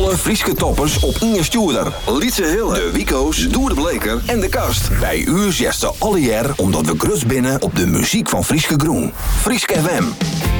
Alle Frieske toppers op Inge Stuurder. Lietse Hille, de Wico's, Doer de Bleker en de Kast. Bij u zesten alle jaar omdat we grut binnen op de muziek van Frieske Groen. Frieske FM.